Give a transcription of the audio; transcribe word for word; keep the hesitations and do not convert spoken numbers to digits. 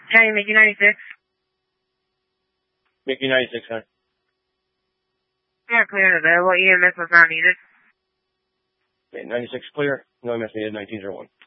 County Mickey ninety-six. Mickey ninety-six, huh? Yeah, clear and available. E M S was not needed. Okay, ninety-six clear. No E M S needed, nineteen oh one.